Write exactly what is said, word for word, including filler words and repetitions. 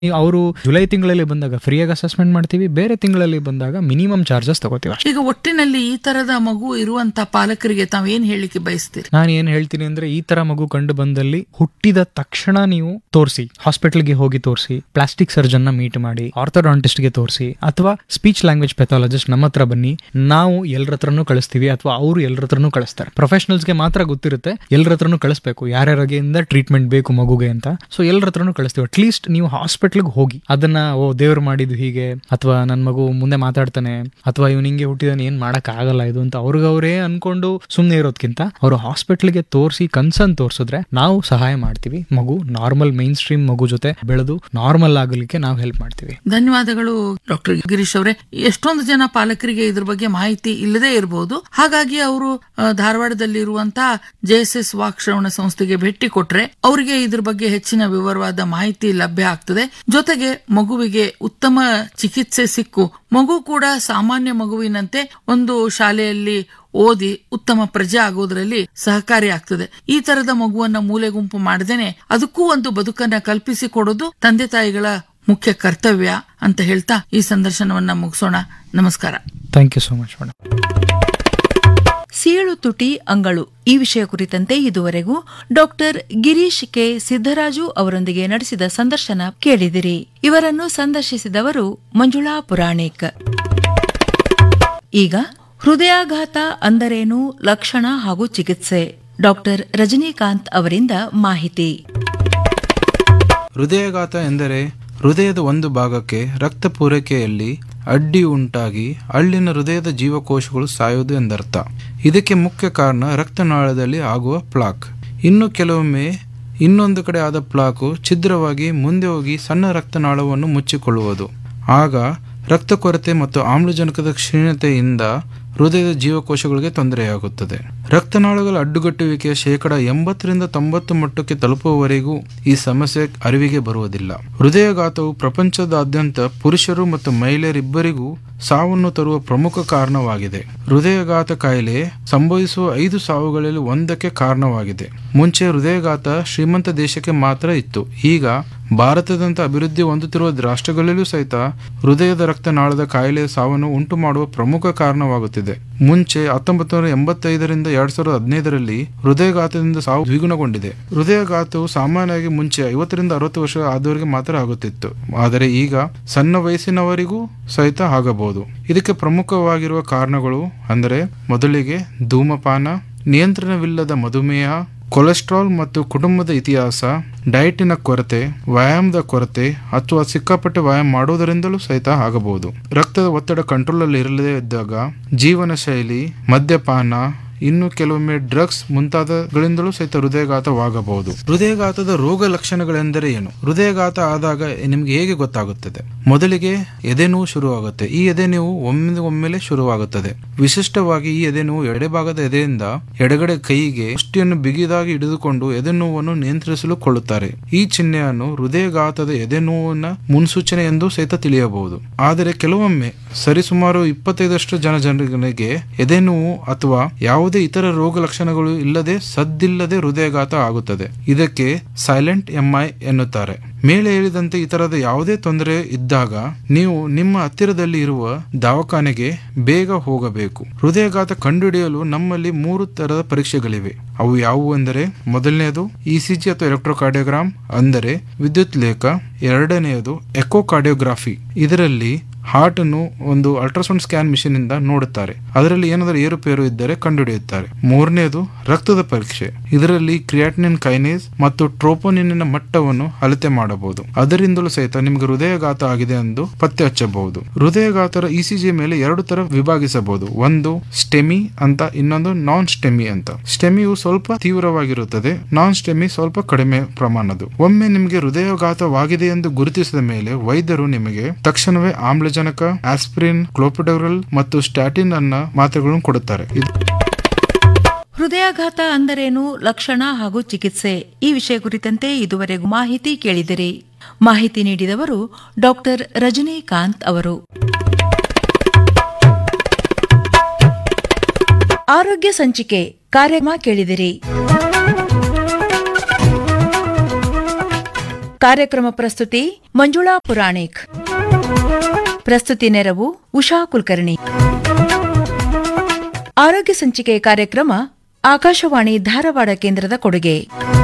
ಅವರು ಜುಲೈ ತಿಂಗಳಲ್ಲಿ ಬಂದಾಗ ಫ್ರೀಯಾಗಿ ಅಸೆಸ್ಮೆಂಟ್ ಮಾಡ್ತೀವಿ, ಬೇರೆ ತಿಂಗಳಲ್ಲಿ ಬಂದಾಗ ಮಿನಿಮಮ್ ಚಾರ್ಜಸ್ ತಗೋತೀವಿ. ಈಗ ಒಟ್ಟಿನಲ್ಲಿ ಈ ತರದ ಮಗು ಇರುವಂತ ಪಾಲಕರಿಗೆ ತಾವ್ ಏನ್ ಹೇಳಿಕ್ಕೆ ಬಯಸ್ತೀರಿ? ನಾನು ಏನ್ ಹೇಳ್ತೀನಿ ಅಂದ್ರೆ, ಈ ತರ ಮಗು ಕಂಡು ಬಂದಲ್ಲಿ ಹುಟ್ಟಿದ ತಕ್ಷಣ ನೀವು ತೋರಿಸಿ, ಹಾಸ್ಪಿಟಲ್ಗೆ ಹೋಗಿ ತೋರಿಸಿ, ಪ್ಲಾಸ್ಟಿಕ್ ಸರ್ಜನ್ ನ ಮೀಟ್ ಮಾಡಿ, ಆರ್ಥೋಡಾಂಟಿಸ್ಟ್ ಗೆ ತೋರಿಸಿ, ಅಥವಾ ಸ್ಪೀಚ್ ಲ್ಯಾಂಗ್ವೇಜ್ ಪೆಥಾಲಜಿಸ್ಟ್ ನಮ್ಮ ಹತ್ರ ಬನ್ನಿ. ನಾವು ಎಲ್ಲರ ಹತ್ರನೂ ಕಳಿಸ್ತೀವಿ, ಅಥವಾ ಅವರು ಎಲ್ಲರ ಹತ್ರನೂ ಕಳಿಸ್ತಾರೆ. ಪ್ರೊಫೆಷನಲ್ಸ್ ಗೆ ಮಾತ್ರ ಗೊತ್ತಿರುತ್ತೆ ಎಲ್ಲರ ಹತ್ರನೂ ಕಳಿಸ್ಬೇಕು, ಯಾರ್ಯಾರಿಗಿಂದ ಟ್ರೀಟ್ಮೆಂಟ್ ಬೇಕು ಮಗುಗೆ ಅಂತ. ಸೊ ಎಲ್ಲರ ಹತ್ರನೂ ಕಳಿಸ್ತೀವಿ. ಅಟ್ಲೀಸ್ಟ್ ನೀವು ಹಾಸ್ಪಿಟಲ್ಗೆ ಹೋಗಿ ಅದನ್ನ, ಓ ದೇವ್ರು ಮಾಡಿದ್ದು ಹೀಗೆ, ಅಥವಾ ನನ್ನ ಮಗು ಮುಂದೆ ಮಾತಾಡ್ತಾನೆ, ಅಥವಾ ಇವ್ ನಿಂಗೆ ಹುಟ್ಟಿದಾನೆ, ಏನ್ ಮಾಡಕ್ ಆಗಲ್ಲ ಇದು ಅಂತ ಅವ್ರಿಗವ್ರೇ ಅನ್ಕೊಂಡು ಸುಮ್ನೆ ಇರೋದ್ಕಿಂತ ಅವರು ಹಾಸ್ಪಿಟಲ್ಗೆ ತೋರಿಸಿ ಕನ್ಸರ್ನ್ ತೋರಿಸಿದ್ರೆ ನಾವು ಸಹಾಯ ಮಾಡ್ತೀವಿ. ಮಗು ನಾರ್ಮಲ್ ಮೈನ್ ಸ್ಟ್ರೀಮ್ ಮಗು ಜೊತೆ ಬೆಳೆದು ನಾರ್ಮಲ್ ಆಗಲಿಕ್ಕೆ ನಾವು ಹೆಲ್ಪ್ ಮಾಡ್ತೀವಿ. ಧನ್ಯವಾದಗಳು ಡಾಕ್ಟರ್ ಗಿರೀಶ್ ಅವರೇ. ಎಷ್ಟೊಂದು ಜನ ಪಾಲಕರಿಗೆ ಇದ್ರ ಬಗ್ಗೆ ಮಾಹಿತಿ ಇಲ್ಲದೆ ಇರಬಹುದು. ಹಾಗಾಗಿ ಅವರು ಧಾರವಾಡದಲ್ಲಿರುವಂತಹ ಜೆ ಎಸ್ ಎಸ್ ವಾಕ್ ಶ್ರವಣ ಸಂಸ್ಥೆಗೆ ಭೇಟಿ ಕೊಟ್ರೆ ಅವರಿಗೆ ಇದ್ರ ಬಗ್ಗೆ ಹೆಚ್ಚಿನ ವಿವರವಾದ ಮಾಹಿತಿ ಲಭ್ಯ ಆಗ್ತದೆ. ಜೊತೆಗೆ ಮಗುವಿಗೆ ಉತ್ತಮ ಚಿಕಿತ್ಸೆ ಸಿಕ್ಕು ಮಗು ಕೂಡ ಸಾಮಾನ್ಯ ಮಗುವಿನಂತೆ ಒಂದು ಶಾಲೆಯಲ್ಲಿ ಓದಿ ಉತ್ತಮ ಪ್ರಜೆ ಆಗೋದ್ರಲ್ಲಿ ಸಹಕಾರಿ ಆಗ್ತದೆ. ಈ ತರದ ಮಗುವನ್ನ ಮೂಲೆ ಗುಂಪು ಮಾಡದೇನೆ ಅದಕ್ಕೂ ಒಂದು ಬದುಕನ್ನ ಕಲ್ಪಿಸಿ ಕೊಡೋದು ತಂದೆ ತಾಯಿಗಳ ಮುಖ್ಯ ಕರ್ತವ್ಯ ಅಂತ ಹೇಳ್ತಾ ಈ ಸಂದರ್ಶನವನ್ನ ಮುಗಿಸೋಣ. ನಮಸ್ಕಾರ. Thank you so much madam. ಸೀಳು ತುಟಿ ಅಂಗಳು ಈ ವಿಷಯ ಕುರಿತಂತೆ ಇದುವರೆಗೂ ಡಾಕ್ಟರ್ ಗಿರೀಶ್ ಕೆ ಸಿದ್ದರಾಜು ಅವರೊಂದಿಗೆ ನಡೆಸಿದ ಸಂದರ್ಶನ ಕೇಳಿದಿರಿ. ಇವರನ್ನು ಸಂದರ್ಶಿಸಿದವರು ಮಂಜುಳಾ ಪುರಾಣಿಕ್. ಈಗ ಹೃದಯಾಘಾತ ಅಂದರೇನು, ಲಕ್ಷಣ ಹಾಗೂ ಚಿಕಿತ್ಸೆ, ಡಾಕ್ಟರ್ ರಜನಿಕಾಂತ್ ಅವರಿಂದ ಮಾಹಿತಿ. ಹೃದಯಾಘಾತ ಎಂದರೆ ಹೃದಯದ ಒಂದು ಭಾಗಕ್ಕೆ ರಕ್ತ ಪೂರೈಕೆಯಲ್ಲಿ ಅಡ್ಡಿ ಉಂಟಾಗಿ ಅಲ್ಲಿನ ಹೃದಯದ ಜೀವಕೋಶಗಳು ಸಾಯುವುದು ಎಂದರ್ಥ. ಇದಕ್ಕೆ ಮುಖ್ಯ ಕಾರಣ ರಕ್ತನಾಳದಲ್ಲಿ ಆಗುವ ಪ್ಲಾಕ್. ಇನ್ನು ಕೆಲವೊಮ್ಮೆ ಇನ್ನೊಂದು ಕಡೆ ಆದ ಪ್ಲಾಕು ಛಿದ್ರವಾಗಿ ಮುಂದೆ ಹೋಗಿ ಸಣ್ಣ ರಕ್ತನಾಳವನ್ನು ಮುಚ್ಚಿಕೊಳ್ಳುವುದು. ಆಗ ರಕ್ತ ಕೊರತೆ ಮತ್ತು ಆಮ್ಲಜನಕದ ಕ್ಷೀಣತೆಯಿಂದ ಹೃದಯದ ಜೀವಕೋಶಗಳಿಗೆ ತೊಂದರೆಯಾಗುತ್ತದೆ. ರಕ್ತನಾಳಗಳ ಅಡ್ಡುಗಟ್ಟುವಿಕೆಯ ಶೇಕಡ ಎಂಬತ್ತರಿಂದ ತೊಂಬತ್ತು ಮಟ್ಟಕ್ಕೆ ತಲುಪುವವರೆಗೂ ಈ ಸಮಸ್ಯೆ ಅರಿವಿಗೆ ಬರುವುದಿಲ್ಲ. ಹೃದಯಾಘಾತವು ಪ್ರಪಂಚದಾದ್ಯಂತ ಪುರುಷರು ಮತ್ತು ಮಹಿಳೆಯರಿಬ್ಬರಿಗೂ ಸಾವನ್ನು ತರುವ ಪ್ರಮುಖ ಕಾರಣವಾಗಿದೆ. ಹೃದಯಾಘಾತ ಕಾಯಿಲೆ ಸಂಭವಿಸುವ ಐದು ಸಾವುಗಳಲ್ಲಿ ಒಂದಕ್ಕೆ ಕಾರಣವಾಗಿದೆ. ಮುಂಚೆ ಹೃದಯಾಘಾತ ಶ್ರೀಮಂತ ದೇಶಕ್ಕೆ ಮಾತ್ರ ಇತ್ತು. ಈಗ ಭಾರತದಂತ ಅಭಿವೃದ್ಧಿ ಹೊಂದುತ್ತಿರುವ ರಾಷ್ಟ್ರಗಳಲ್ಲೂ ಸಹಿತ ಹೃದಯದ ರಕ್ತನಾಳದ ಕಾಯಿಲೆಯ ಸಾವನ್ನು ಉಂಟು ಮಾಡುವ ಪ್ರಮುಖ ಕಾರಣವಾಗುತ್ತಿದೆ. ಮುಂಚೆ ಹತ್ತೊಂಬತ್ತು ನೂರ ಎಂಬತ್ತೈದರಿಂದ ಎರಡ್ ಸಾವಿರದ ಹದಿನೈದರಲ್ಲಿ ಹೃದಯಾಘಾತದಿಂದ ಸಾವು ದ್ವಿಗುಣಗೊಂಡಿದೆ. ಹೃದಯಾಘಾತವು ಸಾಮಾನ್ಯವಾಗಿ ಮುಂಚೆ ಐವತ್ತರಿಂದ ಅರವತ್ತು ವರ್ಷ ಆದವರಿಗೆ ಮಾತ್ರ ಆಗುತ್ತಿತ್ತು. ಆದರೆ ಈಗ ಸಣ್ಣ ವಯಸ್ಸಿನವರಿಗೂ ಸಹಿತ ಆಗಬಹುದು. ಇದಕ್ಕೆ ಪ್ರಮುಖವಾಗಿರುವ ಕಾರಣಗಳು ಅಂದರೆ, ಮೊದಲಿಗೆ ಧೂಮಪಾನ, ನಿಯಂತ್ರಣವಿಲ್ಲದ ಮಧುಮೇಹ, ಕೊಲೆಸ್ಟ್ರಾಲ್ ಮತ್ತು ಕುಟುಂಬದ ಇತಿಹಾಸ, ಡಯಟಿನ ಕೊರತೆ, ವ್ಯಾಯಾಮದ ಕೊರತೆ ಅಥವಾ ಸಿಕ್ಕಾಪಟ್ಟೆ ವ್ಯಾಯಾಮ ಮಾಡುವುದರಿಂದಲೂ ಸಹಿತ ಆಗಬಹುದು. ರಕ್ತದ ಒತ್ತಡ ಕಂಟ್ರೋಲ್ ಅಲ್ಲಿ ಇರದೇ ಇದ್ದಾಗ, ಜೀವನ ಶೈಲಿ, ಮದ್ಯಪಾನ, ಇನ್ನು ಕೆಲವೊಮ್ಮೆ ಡ್ರಗ್ಸ್ ಮುಂತಾದಗಳಿಂದಲೂ ಸಹಿತ ಹೃದಯಾಘಾತವಾಗಬಹುದು. ಹೃದಯಾಘಾತದ ರೋಗ ಲಕ್ಷಣಗಳೆಂದರೆ ಏನು? ಹೃದಯಾಘಾತ ಆದಾಗ ನಿಮ್ಗೆ ಹೇಗೆ ಗೊತ್ತಾಗುತ್ತದೆ? ಮೊದಲಿಗೆ ಎದೆನೋವು ಶುರುವಾಗುತ್ತೆ. ಈ ಎದೆನೋವು ಒಮ್ಮೆ ಒಮ್ಮೆಲೆ ಶುರುವಾಗುತ್ತದೆ. ವಿಶಿಷ್ಟವಾಗಿ ಈ ಎದೆನೋವು ಎಡೆಭಾಗದ ಎದೆಯಿಂದ ಎಡಗಡೆ ಕೈಗೆ ಮುಷ್ಟಿಯನ್ನು ಬಿಗಿದಾಗಿ ಹಿಡಿದುಕೊಂಡು ಎದೆನೋವನ್ನು ನಿಯಂತ್ರಿಸಲು ಕೊಳ್ಳುತ್ತಾರೆ. ಈ ಚಿಹ್ನೆಯನ್ನು ಹೃದಯಾಘಾತದ ಎದೆನೋವಿನ ಮುನ್ಸೂಚನೆ ಎಂದು ಸಹಿತ ತಿಳಿಯಬಹುದು. ಆದರೆ ಕೆಲವೊಮ್ಮೆ ಸರಿಸುಮಾರು ಇಪ್ಪತ್ತೈದರಷ್ಟು ಜನ ಜನರಿಗೆ ಎದೆನೋವು ಅಥವಾ ಯಾವುದೇ ಇತರ ರೋಗ ಲಕ್ಷಣಗಳು ಇಲ್ಲದೆ ಸದ್ದಿಲ್ಲದೆ ಹೃದಯಾಘಾತ ಆಗುತ್ತದೆ. ಇದಕ್ಕೆ ಸೈಲೆಂಟ್ ಎಂಐ ಎನ್ನುತ್ತಾರೆ. ಮೇಲೆ ಹೇಳಿದಂತೆ ಈ ತರದ ಯಾವುದೇ ತೊಂದರೆ ಇದ್ದಾಗ ನೀವು ನಿಮ್ಮ ಹತ್ತಿರದಲ್ಲಿ ಇರುವ ದವಾಖಾನೆಗೆ ಬೇಗ ಹೋಗಬೇಕು. ಹೃದಯಾಘಾತ ಕಂಡುಹಿಡಿಯಲು ನಮ್ಮಲ್ಲಿ ಮೂರು ತರದ ಪರೀಕ್ಷೆಗಳಿವೆ. ಅವು ಯಾವುವು ಎಂದರೆ, ಮೊದಲನೆಯದು ಇಸಿಜಿ ಅಥವಾ ಎಲೆಕ್ಟ್ರೋಕಾರ್ಡಿಯೋಗ್ರಾಮ್ ಅಂದರೆ ವಿದ್ಯುತ್ ಲೇಖ. ಎರಡನೆಯದು ಎಕೋಕಾರ್ಡಿಯೋಗ್ರಾಫಿ. ಇದರಲ್ಲಿ ಹಾರ್ಟ್ ಅನ್ನು ಒಂದು ಅಲ್ಟ್ರಾಸೌಂಡ್ ಸ್ಕ್ಯಾನ್ ಮಿಷಿನ್ ಇಂದ ನೋಡುತ್ತಾರೆ. ಅದರಲ್ಲಿ ಏನಾದರೂ ಏರುಪೇರು ಇದ್ದರೆ ಕಂಡುಹಿಡಿಯುತ್ತಾರೆ. ಮೂರನೆಯದು ರಕ್ತದ ಪರೀಕ್ಷೆ. ಇದರಲ್ಲಿ ಕ್ರಿಯಾಟಿನಿನ್ ಕೈನೇಸ್ ಮತ್ತು ಟ್ರೋಪೋನಿನ್ ಮಟ್ಟವನ್ನು ಅಳತೆ ಮಾಡಬಹುದು. ಅದರಿಂದಲೂ ಸಹಿತ ನಿಮಗೆ ಹೃದಯಾಘಾತ ಆಗಿದೆ ಎಂದು ಪತ್ತೆ ಹಚ್ಚಬಹುದು. ಹೃದಯಾಘಾತರ ಇಸಿಜಿ ಮೇಲೆ ಎರಡು ತರ ವಿಭಾಗಿಸಬಹುದು. ಒಂದು ಸ್ಟೆಮಿ ಅಂತ, ಇನ್ನೊಂದು ನಾನ್ ಸ್ಟೆಮಿ ಅಂತ. ಸ್ಟೆಮಿಯು ಸ್ವಲ್ಪ ತೀವ್ರವಾಗಿರುತ್ತದೆ, ನಾನ್ ಸ್ಟೆಮಿ ಸ್ವಲ್ಪ ಕಡಿಮೆ ಪ್ರಮಾಣದ್ದು. ಒಮ್ಮೆ ನಿಮಗೆ ಹೃದಯಾಘಾತವಾಗಿದೆ ಎಂದು ಗುರುತಿಸಿದ ಮೇಲೆ ವೈದ್ಯರು ನಿಮಗೆ ತಕ್ಷಣವೇ ಆಮ್ಲಜನಕ, ಆಸ್ಪಿರಿನ್, ಕ್ಲೋಪಿಡೋಗ್ರಲ್ ಮತ್ತು ಸ್ಟ್ಯಾಟಿನ್ ಅನ್ನ ಮಾತ್ರೆಗಳನ್ನು ಕೊಡುತ್ತಾರೆ. ಹೃದಯಾಘಾತ ಅಂದರೇನು, ಲಕ್ಷಣ ಹಾಗೂ ಚಿಕಿತ್ಸೆ ಈ ವಿಷಯ ಕುರಿತಂತೆ ಇದುವರೆಗೂ ಮಾಹಿತಿ ಕೇಳಿದಿರಿ. ಮಾಹಿತಿ ನೀಡಿದವರು ಡಾಕ್ಟರ್ ರಜನಿಕಾಂತ್ ಅವರು. ಆರೋಗ್ಯ ಸಂಚಿಕೆ ಕಾರ್ಯಕ್ರಮ ಕೇಳಿದಿರಿ. ಕಾರ್ಯಕ್ರಮ ಪ್ರಸ್ತುತಿ ಮಂಜುಳಾ ಪುರಾಣಿಕ್. ಪ್ರಸ್ತುತಿ ನೆರವು ಉಷಾ ಕುಲಕರ್ಣಿ. ಆರೋಗ್ಯ ಸಂಚಿಕೆ ಕಾರ್ಯಕ್ರಮ ಆಕಾಶವಾಣಿ ಧಾರವಾಡ ಕೇಂದ್ರದ ಕೊಡುಗೆ.